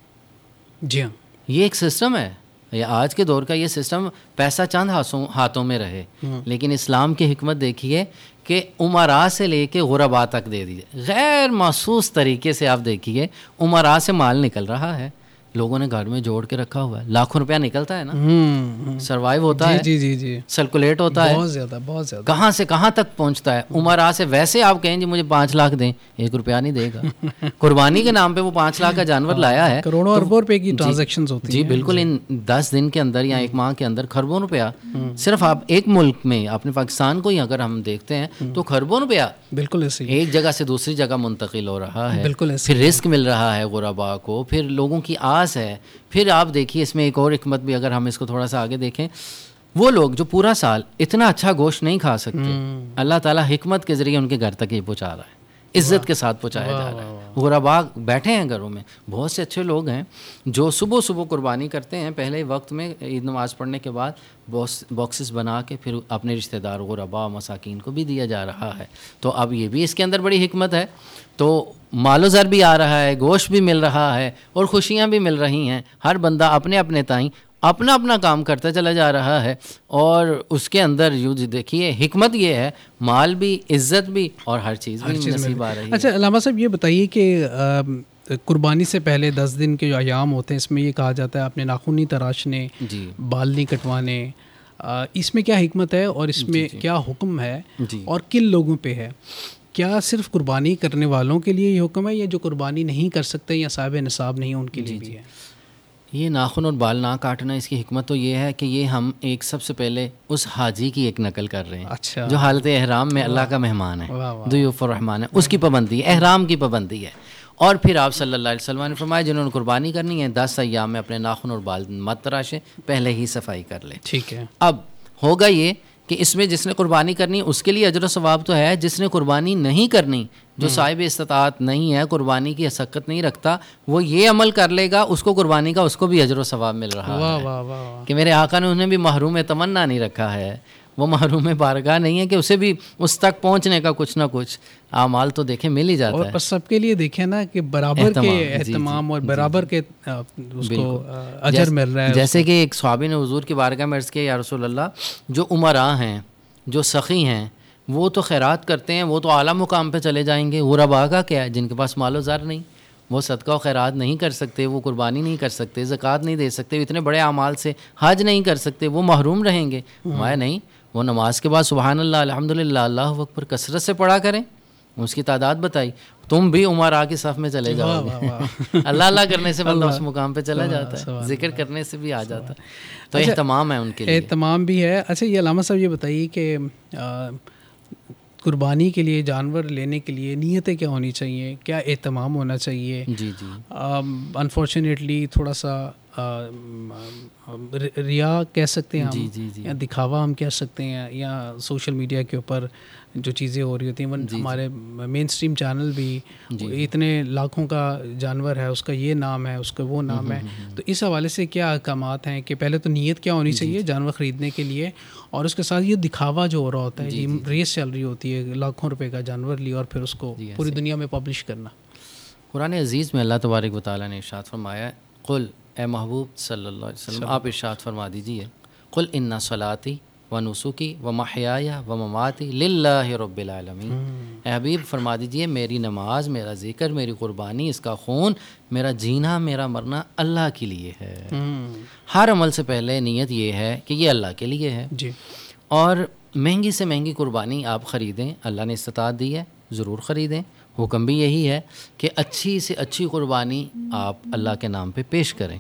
جی ہاں, یہ ایک سسٹم ہے, یہ آج کے دور کا یہ سسٹم, پیسہ چند ہاتھوں ہاتھوں میں رہے. لیکن اسلام کی حکمت دیکھیے کہ امراء سے لے کے غربا تک دے دیجیے, غیر محسوس طریقے سے. آپ دیکھیے امراء سے مال نکل رہا ہے, لوگوں نے گھر میں جوڑ کے رکھا ہوا ہے, لاکھوں روپیہ نکلتا ہے نا, سروائیو ہوتا ہے, جی جی جی سرکولیٹ ہوتا ہے, بہت زیادہ بہت زیادہ, کہاں سے کہاں تک پہنچتا ہے. امراء سے ویسے آپ کہیں جی مجھے پانچ لاکھ دیں, ایک روپیہ نہیں دے گا. قربانی کے نام پہ وہ پانچ لاکھ کا جانور لایا ہے, کروڑوں اربوں روپے کی ٹرانزیکشنز ہوتی ہیں. جی بالکل, ان دس دن کے اندر یا ایک ماہ کے اندر خربوں روپیہ صرف آپ ایک ملک میں, اپنے پاکستان کو ہی اگر ہم دیکھتے ہیں تو خربوں روپیہ بالکل ایسے ایک جگہ سے دوسری جگہ منتقل ہو رہا ہے. بالکل ایسے, پھر رزق مل رہا ہے غربا کو, پھر لوگوں کی آس ہے. پھر آپ دیکھیے اس میں ایک اور حکمت بھی, اگر ہم اس کو تھوڑا سا آگے دیکھیں, وہ لوگ جو پورا سال اتنا اچھا گوشت نہیں کھا سکتے, اللہ تعالیٰ حکمت کے ذریعے ان کے گھر تک یہ پہنچا رہا ہے, عزت کے ساتھ پہنچایا جا رہا ہے. غربا بیٹھے ہیں گھروں میں, بہت سے اچھے لوگ ہیں جو صبح صبح قربانی کرتے ہیں, پہلے وقت میں عید نماز پڑھنے کے بعد باکسز بنا کے پھر اپنے رشتہ دار غربا مساکین کو بھی دیا جا رہا ہے. تو اب یہ بھی اس کے اندر بڑی حکمت ہے. تو مال و زر بھی آ رہا ہے, گوشت بھی مل رہا ہے, اور خوشیاں بھی مل رہی ہیں. ہر بندہ اپنے اپنے تائیں اپنا اپنا کام کرتا چلا جا رہا ہے, اور اس کے اندر یوں دیکھیے حکمت یہ ہے, مال بھی, عزت بھی, اور ہر چیز بھی نصیب آ رہی ہے. اچھا علامہ صاحب یہ بتائیے کہ قربانی سے پہلے دس دن کے جو ایام ہوتے ہیں, اس میں یہ کہا جاتا ہے اپنے ناخن نہیں تراشنے, جی بال نہیں کٹوانے, اس میں کیا حکمت ہے اور اس میں کیا حکم ہے, اور کن لوگوں پہ ہے؟ کیا صرف قربانی کرنے والوں کے لیے یہ حکم ہے, یا جو قربانی نہیں کر سکتے یا صاحب نصاب نہیں ان کے لیے بھی ہے؟ یہ ناخن اور بال نہ کاٹنا, اس کی حکمت تو یہ ہے کہ یہ ہم ایک سب سے پہلے اس حاجی کی ایک نقل کر رہے ہیں, اچھا, جو حالت احرام میں اللہ کا مہمان ہے, ضیوف الرحمان ہے, اس کی پابندی ہے, احرام کی پابندی ہے. اور پھر آپ صلی اللہ علیہ وسلم نے فرمایا جنہوں نے قربانی کرنی ہے دس ایام میں اپنے ناخن اور بال مت تراشیں, پہلے ہی صفائی کر لیں. ٹھیک ہے. اب ہوگا یہ کہ اس میں جس نے قربانی کرنی اس کے لیے اجر و ثواب تو ہے, جس نے قربانی نہیں کرنی, جو صاحب استطاعت نہیں ہے, قربانی کی حسکت نہیں رکھتا, وہ یہ عمل کر لے گا, اس کو قربانی کا اس کو بھی اجر و ثواب مل رہا ہے کہ میرے آقا نے انہیں بھی محروم تمنا نہیں رکھا ہے, وہ محروم بارگاہ نہیں ہے کہ اسے بھی اس تک پہنچنے کا کچھ نہ کچھ اعمال تو دیکھیں مل ہی جاتا ہے. اور سب کے لیے دیکھیں نا کہ برابر کے اہتمام اور برابر کے اس کو اجر مل رہا ہے. جیسے کہ ایک صحابی نے حضور کی بارگاہ میں عرض کیا, یا رسول اللہ, جو امراء ہیں, جو سخی ہیں, وہ تو خیرات کرتے ہیں، وہ تو اعلیٰ مقام پہ چلے جائیں گے. غربا کا کیا ہے؟ جن کے پاس مال و زر نہیں، وہ صدقہ و خیرات نہیں کر سکتے، وہ قربانی نہیں کر سکتے، زکوٰۃ نہیں دے سکتے، اتنے بڑے اعمال سے حج نہیں کر سکتے، وہ محروم رہیں گے. ہمارے نہیں، وہ نماز کے بعد سبحان اللہ الحمدللہ اللہ اکبر کثرت سے پڑھا کریں. اس کی تعداد بتائی، تم بھی عمرا کی صف میں چلے جاؤ گے. اللہ اللہ کرنے سے بندہ اس مقام پہ چلا جاتا ہے، ذکر کرنے سے بھی آ جاتا ہے. تو اہتمام ہے ان کے لیے، اہتمام بھی ہے. اچھا یہ علامہ صاحب یہ بتائیے کہ قربانی کے لیے جانور لینے کے لیے نیتیں کیا ہونی چاہیے، کیا اہتمام ہونا چاہیے؟ جی جی انفارچونیٹلی تھوڑا سا ریا کہہ سکتے ہیں ہم، جی جی جی یا دکھاوا ہم کہہ سکتے ہیں، یا سوشل میڈیا کے اوپر جو چیزیں ہو رہی ہوتی ہیں. ون ہمارے مین اسٹریم چینل بھی اتنے لاکھوں کا جانور ہے، اس کا یہ نام ہے، اس کا وہ نام ہے. تو اس حوالے سے کیا احکامات ہیں کہ پہلے تو نیت کیا ہونی چاہیے جانور خریدنے کے لیے، اور اس کے ساتھ یہ دکھاوا جو ہو رہا ہوتا ہے، جی ریس چل رہی ہوتی ہے، لاکھوں روپے کا جانور لیا اور پھر اس کو پوری دنیا میں پبلش کرنا. قرآن عزیز میں اللہ تبارک و تعالیٰ نے ارشاد فرمایا ہے، قل اے محبوب صلی اللہ علیہ وسلم آپ ارشاد فرما دیجیے، قل ان صلاتی و نسکی و محیای و مماتی للہ رب العالمین. اے حبیب فرما دیجیے میری نماز، میرا ذکر، میری قربانی، اس کا خون، میرا جینا، میرا مرنا اللہ کے لیے ہے. ہر عمل سے پہلے نیت یہ ہے کہ یہ اللہ کے لیے ہے. جی. اور مہنگی سے مہنگی قربانی آپ خریدیں، اللہ نے استطاعت دی ہے ضرور خریدیں. حکم بھی یہی ہے کہ اچھی سے اچھی قربانی آپ اللہ کے نام پہ پیش کریں.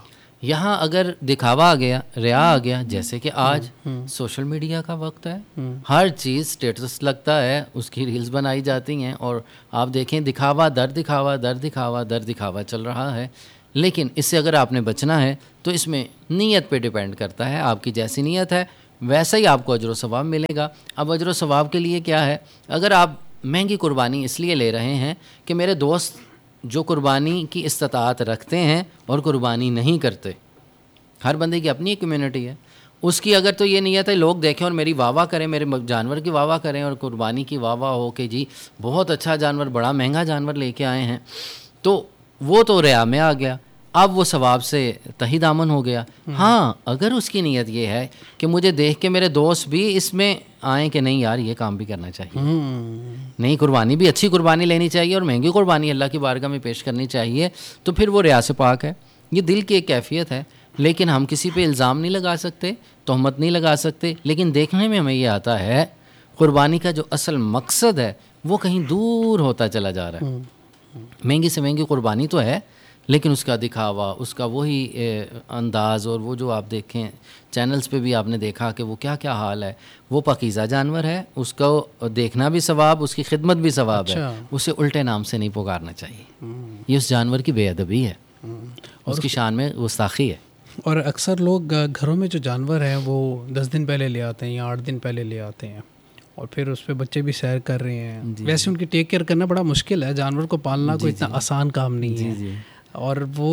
یہاں اگر دکھاوا آ گیا، ریا آ گیا، جیسے کہ آج سوشل میڈیا کا وقت ہے، ہر چیز سٹیٹس لگتا ہے، اس کی ریلز بنائی جاتی ہیں، اور آپ دیکھیں دکھاوا در دکھاوا در دکھاوا در دکھاوا چل رہا ہے. لیکن اس سے اگر آپ نے بچنا ہے تو اس میں نیت پہ ڈیپینڈ کرتا ہے. آپ کی جیسی نیت ہے ویسا ہی آپ کو اجر و ثواب ملے گا. اب اجر و ثواب کے لیے کیا ہے؟ اگر آپ مہنگی قربانی اس لیے لے رہے ہیں کہ میرے دوست جو قربانی کی استطاعت رکھتے ہیں اور قربانی نہیں کرتے، ہر بندے کی اپنی ایک کمیونٹی ہے، اس کی اگر تو یہ نیت ہے لوگ دیکھیں اور میری واہ واہ کریں، میرے جانور کی واہ واہ کریں اور قربانی کی واہ واہ ہو کہ جی بہت اچھا جانور، بڑا مہنگا جانور لے کے آئے ہیں، تو وہ تو ریا میں آ گیا، اب وہ ثواب سے تہی دامن ہو گیا. ہاں اگر اس کی نیت یہ ہے کہ مجھے دیکھ کے میرے دوست بھی اس میں آئیں کہ نہیں یار یہ کام بھی کرنا چاہیے، نہیں قربانی بھی اچھی قربانی لینی چاہیے اور مہنگی قربانی اللہ کی بارگاہ میں پیش کرنی چاہیے، تو پھر وہ ریا سے پاک ہے. یہ دل کی ایک کیفیت ہے. لیکن ہم کسی پہ الزام نہیں لگا سکتے، تہمت نہیں لگا سکتے، لیکن دیکھنے میں ہمیں یہ آتا ہے قربانی کا جو اصل مقصد ہے وہ کہیں دور ہوتا چلا جا رہا ہے. مہنگی سے مہنگی قربانی تو ہے، لیکن اس کا دکھاوا، اس کا وہی انداز، اور وہ جو آپ دیکھیں چینلز پہ بھی آپ نے دیکھا کہ وہ کیا کیا حال ہے. وہ پاکیزہ جانور ہے، اس کو دیکھنا بھی ثواب، اس کی خدمت بھی ثواب ہے، اسے الٹے نام سے نہیں پکارنا چاہیے. یہ اس جانور کی بے ادبی ہے، اس کی شان میں گستاخی ہے. اور اکثر لوگ گھروں میں جو جانور ہیں وہ دس دن پہلے لے آتے ہیں یا آٹھ دن پہلے لے آتے ہیں، اور پھر اس پہ بچے بھی سیر کر رہے ہیں. ویسے ان کی ٹیک کیئر کرنا بڑا مشکل ہے، جانور کو پالنا کوئی اتنا آسان کام نہیں ہے، اور وہ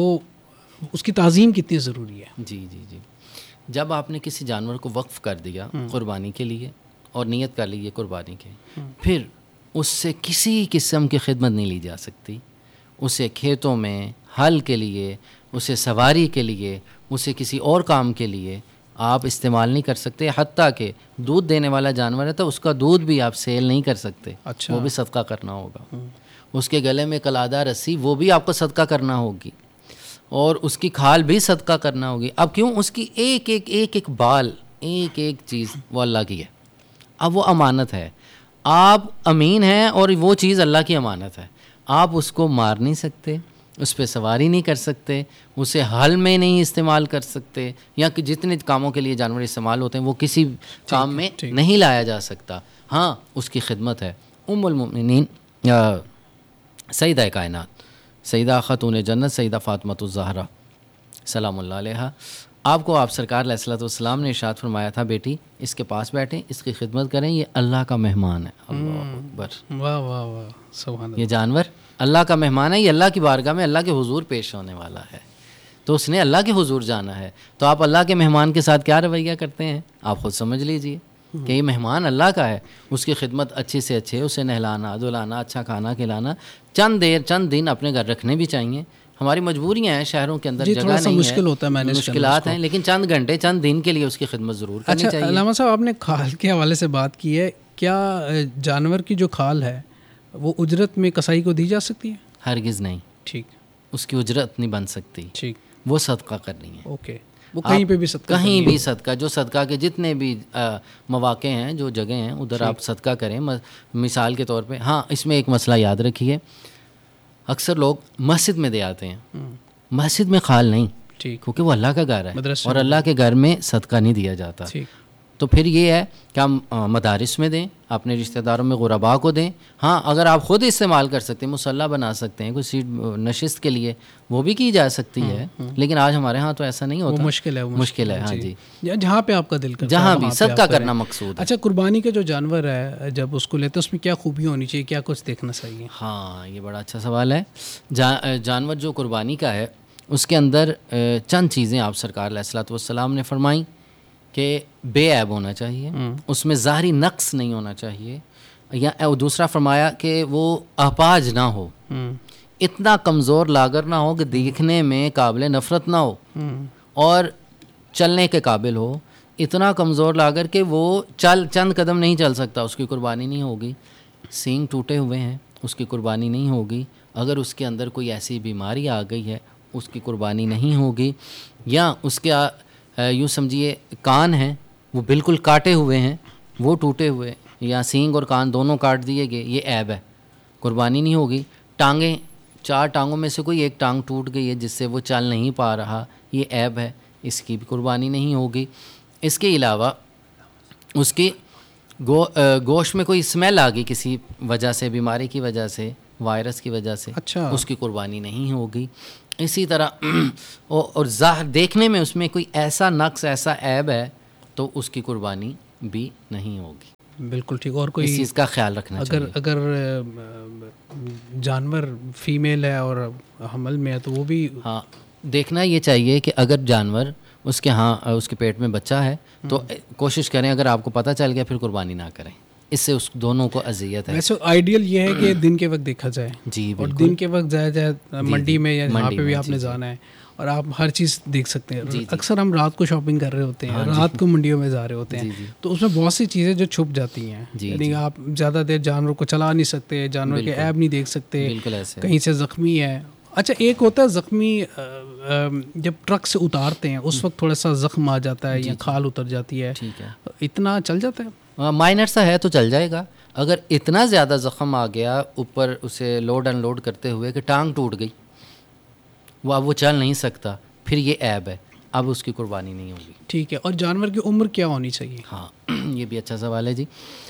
اس کی تعظیم کتنی ضروری ہے. جی جی جی جب آپ نے کسی جانور کو وقف کر دیا قربانی کے لیے اور نیت کر لی یہ قربانی کے، پھر اس سے کسی قسم کی خدمت نہیں لی جا سکتی. اسے کھیتوں میں ہل کے لیے، اسے سواری کے لیے، اسے کسی اور کام کے لیے آپ استعمال نہیں کر سکتے. حتیٰ کہ دودھ دینے والا جانور ہے تو اس کا دودھ بھی آپ سیل نہیں کر سکتے. اچھا. وہ بھی صدقہ کرنا ہوگا. اس کے گلے میں کلادہ رسی وہ بھی آپ کو صدقہ کرنا ہوگی، اور اس کی کھال بھی صدقہ کرنا ہوگی. اب کیوں؟ اس کی ایک ایک ایک ایک بال، ایک ایک چیز وہ اللہ کی ہے. اب وہ امانت ہے، آپ امین ہیں اور وہ چیز اللہ کی امانت ہے. آپ اس کو مار نہیں سکتے، اس پہ سواری نہیں کر سکتے، اسے حل میں نہیں استعمال کر سکتے، یا کہ جتنے کاموں کے لیے جانور استعمال ہوتے ہیں وہ کسی کام میں نہیں لایا جا سکتا. ہاں اس کی خدمت ہے. ام المؤمنین سیدہ کائنات، سیدہ خاتون جنت، سیدہ فاطمۃ الزہرا سلام اللہ علیہا، آپ کو آپ سرکار علیہ الصلوۃ والسلام نے ارشاد فرمایا تھا بیٹی اس کے پاس بیٹھیں، اس کی خدمت کریں، یہ اللہ کا مہمان ہے. اللہ اکبر. واہ واہ واہ سبحان اللہ. یہ جانور اللہ کا مہمان ہے، یہ اللہ کی بارگاہ میں اللہ کے حضور پیش ہونے والا ہے، تو اس نے اللہ کے حضور جانا ہے. تو آپ اللہ کے مہمان کے ساتھ کیا رویہ کرتے ہیں آپ خود سمجھ لیجئے کہ یہ مہمان اللہ کا ہے. اس کی خدمت اچھی سے اچھے، اسے نہلانا دھلانا، اچھا کھانا کھلانا، چند دیر چند دن اپنے گھر رکھنے بھی چاہیے. ہماری مجبوریاں ہیں، شہروں کے اندر جگہ نہیں ہے، مشکل ہوتا ہے، مشکلات ہیں، لیکن چند گھنٹے چند دن کے لیے اس کی خدمت ضرور کرنی چاہیے. علامہ صاحب آپ نے کھال کے حوالے سے بات کی ہے، کیا جانور کی جو کھال ہے وہ اجرت میں کسائی کو دی جا سکتی ہے؟ ہرگز نہیں. ٹھیک. اس کی اجرت نہیں بن سکتی. ٹھیک. وہ صدقہ کرنی ہے. اوکے. وہ کہیں پہ بھی صدقہ کہیں بھی صدقہ, جو صدقہ کے جتنے بھی مواقع ہیں, جو جگہ ہیں, ادھر آپ صدقہ کریں. مثال کے طور پہ, ہاں اس میں ایک مسئلہ یاد رکھیے, اکثر لوگ مسجد میں دے آتے ہیں, مسجد میں کھال نہیں, کیونکہ وہ اللہ کا گھر ہے اور اللہ کے گھر میں صدقہ نہیں دیا جاتا. تو پھر یہ ہے کہ ہم مدارس میں دیں, اپنے رشتہ داروں میں غرباء کو دیں. ہاں اگر آپ خود استعمال کر سکتے ہیں, مصلی بنا سکتے ہیں, کوئی سیٹ نشست کے لیے وہ بھی کی جا سکتی ہے, لیکن آج ہمارے ہاں تو ایسا نہیں ہوتا. مشکل ہے, مشکل ہے. ہاں جی, جہاں پہ آپ کا دل کرتا ہے جہاں بھی صدقہ کرنا مقصود ہے. اچھا, قربانی کا جو جانور ہے جب اس کو لیتے ہیں اس میں کیا خوبی ہونی چاہیے, کیا کچھ دیکھنا چاہیے؟ ہاں یہ بڑا اچھا سوال ہے. جانور جو قربانی کا ہے اس کے اندر چند چیزیں آپ سرکار علیہ الصلوۃ والسلام نے فرمائیں کہ بے عیب ہونا چاہیے, اس میں ظاہری نقص نہیں ہونا چاہیے, یا دوسرا فرمایا کہ وہ اپاج نہ ہو, اتنا کمزور لاگر نہ ہو کہ دیکھنے میں قابل نفرت نہ ہو, اور چلنے کے قابل ہو, اتنا کمزور لاگر کہ وہ چل چند قدم نہیں چل سکتا, اس کی قربانی نہیں ہوگی. سینگ ٹوٹے ہوئے ہیں, اس کی قربانی نہیں ہوگی. اگر اس کے اندر کوئی ایسی بیماری آ گئی ہے اس کی قربانی نہیں ہوگی. یا اس کے یوں سمجھیے کان ہیں وہ بالکل کاٹے ہوئے ہیں, وہ ٹوٹے ہوئے, یا سینگ اور کان دونوں کاٹ دیے گئے, یہ عیب ہے, قربانی نہیں ہوگی. ٹانگیں, چار ٹانگوں میں سے کوئی ایک ٹانگ ٹوٹ گئی ہے جس سے وہ چل نہیں پا رہا, یہ عیب ہے, اس کی بھی قربانی نہیں ہوگی. اس کے علاوہ اس کی گو گوشت میں کوئی اسمیل آ گئی کسی وجہ سے, بیماری کی وجہ سے, وائرس کی وجہ سے, اچھا, اس کی قربانی نہیں ہوگی. اسی طرح اور ظاہر دیکھنے میں اس میں کوئی ایسا نقص, ایسا عیب ہے تو اس کی قربانی بھی نہیں ہوگی. بالکل ٹھیک. اور کوئی اس چیز کا خیال رکھنا اگر چاہیے. اگر جانور فیمیل ہے اور حمل میں ہے تو وہ بھی, ہاں دیکھنا یہ چاہیے کہ اگر جانور اس کے ہاں اس کے پیٹ میں بچہ ہے تو کوشش کریں, اگر آپ کو پتہ چل گیا پھر قربانی نہ کریں, اس سے اس دونوں کو اذیت ہے. ویسے آئیڈیل یہ ہے کہ دن کے وقت دیکھا جائے, جی اور بالکل, دن کے وقت جایا جائے منڈی میں یا جہاں پہ بھی آپ نے جانا ہے, اور آپ ہر چیز دیکھ سکتے ہیں. اکثر ہم رات کو شاپنگ کر رہے ہوتے ہیں, رات کو منڈیوں میں جا رہے ہوتے ہیں, تو اس میں بہت سی چیزیں جو چھپ جاتی ہیں, یعنی آپ زیادہ دیر جانور کو چلا نہیں سکتے, جانور کے عیب نہیں دیکھ سکتے, کہیں سے زخمی ہے. اچھا, ایک ہوتا ہے زخمی, جب ٹرک سے اتارتے ہیں اس وقت تھوڑا سا زخم آ جاتا ہے یا کھال اتر جاتی ہے, اتنا چل جاتا ہے؟ مائنر سا ہے تو چل جائے گا. اگر اتنا زیادہ زخم آ گیا اوپر اسے لوڈ ان لوڈ کرتے ہوئے کہ ٹانگ ٹوٹ گئی, وہ اب وہ چل نہیں سکتا, پھر یہ عیب ہے, اب اس کی قربانی نہیں ہوگی. ٹھیک ہے. اور جانور کی عمر کیا ہونی چاہیے؟ ہاں یہ بھی اچھا سوال ہے جی.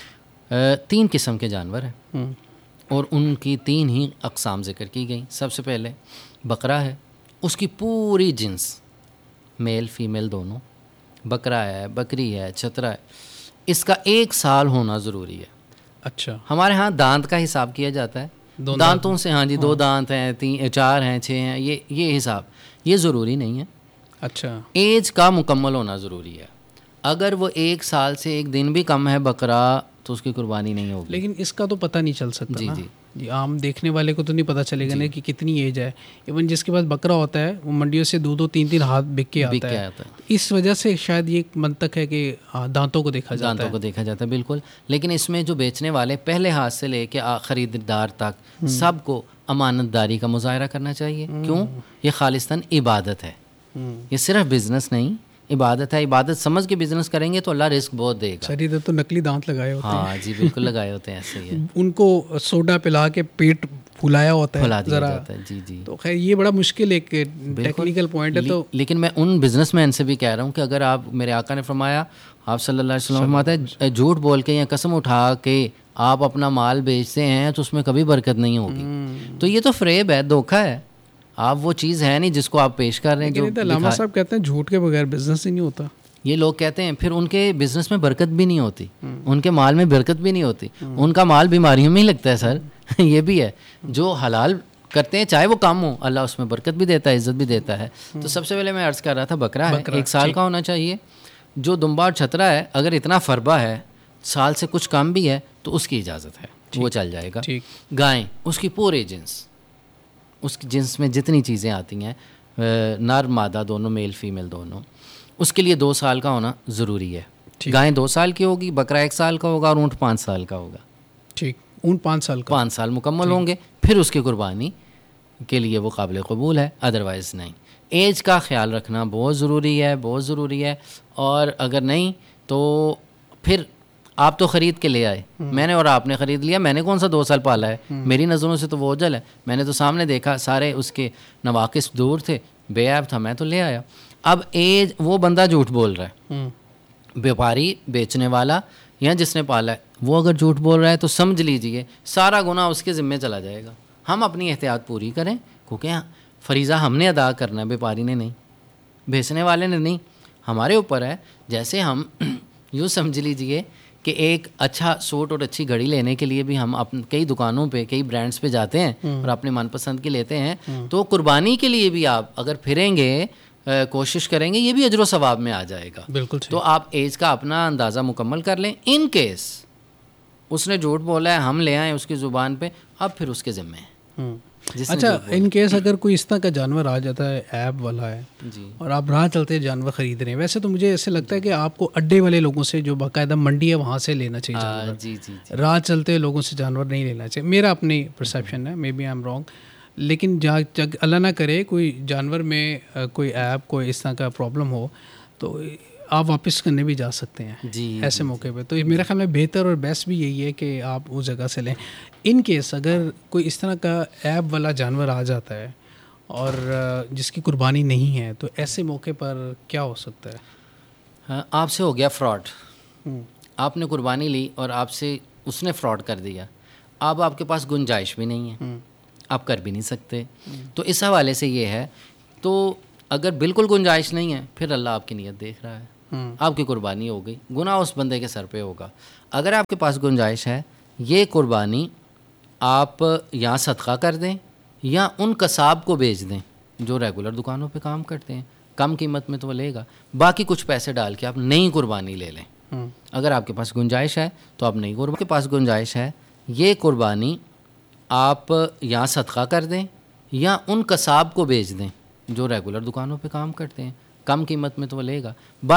تین قسم کے جانور ہیں اور ان کی تین ہی اقسام ذکر کی گئیں. سب سے پہلے بکرا ہے, اس کی پوری جنس, میل فیمیل دونوں, بکرا ہے, بکری ہے, چترا ہے, اس کا ایک سال ہونا ضروری ہے. اچھا, ہمارے ہاں دانت کا حساب کیا جاتا ہے, دانتوں سے, ہاں جی, دو دانت ہیں, تین, چار ہیں, چھ ہیں, یہ یہ حساب, یہ ضروری نہیں ہے. اچھا, ایج کا مکمل ہونا ضروری ہے. اگر وہ ایک سال سے ایک دن بھی کم ہے بکرا تو اس کی قربانی نہیں ہوگی. لیکن اس کا تو پتہ نہیں چل سکتا. جی جی جی, عام دیکھنے والے کو تو نہیں پتہ چلے گا نا کہ کتنی ایج ہے. ایون جس کے پاس بکرا ہوتا ہے وہ منڈیوں سے دو دو تین تین ہاتھ بک کے آتا ہے, اس وجہ سے شاید یہ ایک منطق ہے کہ دانتوں کو دیکھا جاتا ہے. دانتوں کو دیکھا جاتا ہے, بالکل. لیکن اس میں جو بیچنے والے پہلے ہاتھ سے لے کے خریدار تک سب کو امانت داری کا مظاہرہ کرنا چاہیے. کیوں؟ یہ خالصتاً عبادت ہے, یہ صرف بزنس نہیں, عبادت ہے. عبادت سمجھ کے بزنس کریں گے تو اللہ رزق بہت دے گا. شریعت تو نقلی دانت لگائے ہوتے ہیں. ہاں جی بالکل لگائے ہوتے ہیں, ایسے ہی ہے. ان کو سوڈا پلا کے پیٹ پھلایا ہوتا ہے ذرا. جی جی, تو خیر یہ بڑا مشکل ایک ٹیکنیکل پوائنٹ ہے. تو لیکن میں ان بزنس مین سے بھی کہہ رہا ہوں کہ اگر آپ, میرے آقا نے فرمایا, آپ صلی اللہ علیہ وسلم فرماتے ہیں, جھوٹ بول کے یا قسم اٹھا کے آپ اپنا مال بیچتے ہیں تو اس میں کبھی برکت نہیں ہوگی. تو یہ تو فریب ہے, دھوکہ ہے. آپ وہ چیز ہے نہیں جس کو آپ پیش کر رہے ہیں. جو علامہ صاحب کہتے ہیں جھوٹ کے بغیر بزنس ہی نہیں ہوتا. یہ لوگ کہتے ہیں, پھر ان کے بزنس میں برکت بھی نہیں ہوتی, ان کے مال میں برکت بھی نہیں ہوتی, ان کا مال بیماریوں میں ہی لگتا ہے. سر یہ بھی ہے, جو حلال کرتے ہیں چاہے وہ کم ہو, اللہ اس میں برکت بھی دیتا ہے, عزت بھی دیتا ہے. تو سب سے پہلے میں عرض کر رہا تھا بکرا ہے, ایک سال کا ہونا چاہیے. جو دمبا اور چھترا ہے اگر اتنا فربا ہے, سال سے کچھ کم بھی ہے, تو اس کی اجازت ہے, وہ چل جائے گا. گائیں, اس کی پورے جنس, اس کی جنس میں جتنی چیزیں آتی ہیں, نر مادہ دونوں, میل فیمیل دونوں, اس کے لیے دو سال کا ہونا ضروری ہے. گائیں دو سال کی ہوگی, بکرا ایک سال کا ہوگا اور اونٹ پانچ سال کا ہوگا. ٹھیک, اونٹ پانچ سال کا, پانچ سال مکمل ہوں گے پھر اس کی قربانی کے لیے وہ قابل قبول ہے, ادروائز نہیں. ایج کا خیال رکھنا بہت ضروری ہے, بہت ضروری ہے. اور اگر نہیں تو پھر آپ تو خرید کے لے آئے, میں نے اور آپ نے خرید لیا, میں نے کون سا دو سال پالا ہے, میری نظروں سے تو وہ اوجل ہے, میں نے تو سامنے دیکھا سارے اس کے نواقص دور تھے, بے عیب تھا, میں تو لے آیا. اب ایج وہ بندہ جھوٹ بول رہا ہے, بیوپاری بیچنے والا یا جس نے پالا ہے وہ اگر جھوٹ بول رہا ہے تو سمجھ لیجئے سارا گناہ اس کے ذمے چلا جائے گا. ہم اپنی احتیاط پوری کریں کیونکہ فریضہ ہم نے ادا کرنا ہے, بیوپاری نے نہیں, بیچنے والے نے نہیں, ہمارے اوپر ہے. جیسے ہم یوں سمجھ لیجئے کہ ایک اچھا سوٹ اور اچھی گھڑی لینے کے لیے بھی ہم اپنے کئی دکانوں پہ کئی برانڈس پہ جاتے ہیں اور اپنے من پسند کی لیتے ہیں, تو قربانی کے لیے بھی آپ اگر پھریں گے, کوشش کریں گے, یہ بھی اجر و ثواب میں آ جائے گا. بالکل. تو آپ ایج کا اپنا اندازہ مکمل کر لیں. ان کیس اس نے جھوٹ بولا ہے, ہم لے آئیں اس کی زبان پہ, اب پھر اس کے ذمے ہیں. اچھا, ان کیس اگر کوئی اس طرح کا جانور آ جاتا ہے, ایپ والا ہے, جی, اور آپ راہ چلتے جانور خرید رہے ہیں, ویسے تو مجھے ایسے لگتا ہے کہ آپ کو اڈے والے لوگوں سے جو باقاعدہ منڈی ہے وہاں سے لینا چاہیے جانور. جی جی راہ چلتے لوگوں سے جانور نہیں لینا چاہیے, میرا اپنی پرسیپشن ہے, may be I am wrong. لیکن جا اللہ نہ کرے کوئی جانور میں کوئی ایپ کوئی اس طرح کا پرابلم ہو تو آپ واپس کرنے بھی جا سکتے ہیں جی ایسے موقع پہ. تو میرا خیال میں بہتر اور بیسٹ بھی یہی ہے کہ آپ اس جگہ سے لیں. ان کیس اگر کوئی اس طرح کا ایپ والا جانور آ جاتا ہے اور جس کی قربانی نہیں ہے, تو ایسے موقع پر کیا ہو سکتا ہے؟ ہاں, آپ سے ہو گیا فراڈ, آپ نے قربانی لی اور آپ سے اس نے فراڈ کر دیا, اب آپ کے پاس گنجائش بھی نہیں ہے, آپ کر بھی نہیں سکتے. تو اس حوالے سے یہ ہے, تو اگر بالکل گنجائش نہیں ہے پھر اللہ آپ کی نیت دیکھ رہا ہے, آپ کی قربانی ہو گئی, گناہ اس بندے کے سر پہ ہوگا. اگر آپ کے پاس گنجائش ہے, یہ قربانی آپ یا صدقہ کر دیں یا ان قصاب کو بیچ دیں جو ریگولر دکانوں پہ کام کرتے ہیں, کم قیمت میں تو وہ لے گا, باقی کچھ پیسے ڈال کے آپ نئی قربانی لے لیں. اگر آپ کے پاس گنجائش ہے تو آپ نئی قربانی, کے پاس گنجائش ہے, یہ قربانی آپ یا صدقہ کر دیں یا ان قصاب کو بیچ دیں جو ریگولر دکانوں پہ کام کرتے ہیں, کم قیمت میں تو وہ لے گا.